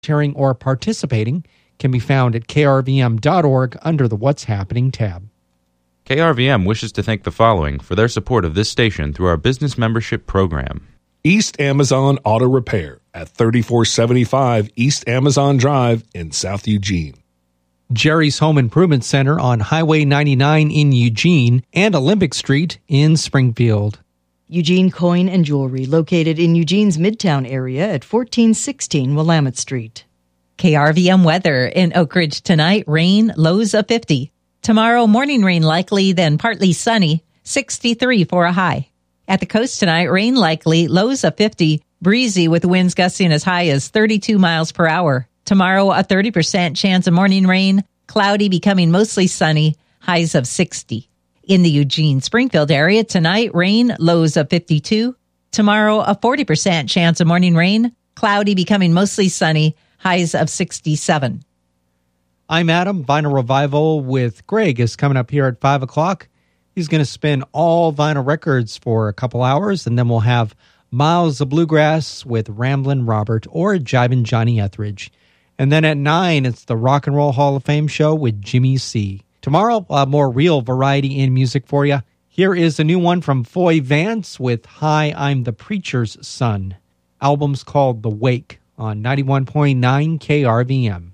volunteering or participating can be found at krvm.org under the What's Happening tab. KRVM wishes to thank the following for their support of this station through our business membership program. East Amazon Auto Repair at 3475 East Amazon Drive in South Eugene. Jerry's Home Improvement Center on Highway 99 in Eugene and Olympic Street in Springfield. Eugene Coin and Jewelry, located in Eugene's Midtown area at 1416 Willamette Street. KRVM weather in Oak Ridge tonight, rain, lows of 50. Tomorrow, morning rain likely, then partly sunny, 63 for a high. At the coast tonight, rain likely, lows of 50, breezy with winds gusting as high as 32 miles per hour. Tomorrow, a 30% chance of morning rain, cloudy becoming mostly sunny, highs of 60. In the Eugene-Springfield area, tonight, rain, lows of 52. Tomorrow, a 40% chance of morning rain, cloudy becoming mostly sunny, highs of 67. I'm Adam. Vinyl Revival with Greg is coming up here at 5 o'clock. He's going to spin all vinyl records for a couple hours, and then we'll have Miles of Bluegrass with Ramblin' Robert or Jivin' Johnny Etheridge. And then at 9, it's the Rock and Roll Hall of Fame show with Jimmy C. Tomorrow, more real variety in music for you. Here is a new one from Foy Vance with Hi, I'm the Preacher's Son. Album's called The Wake on 91.9 KRVM.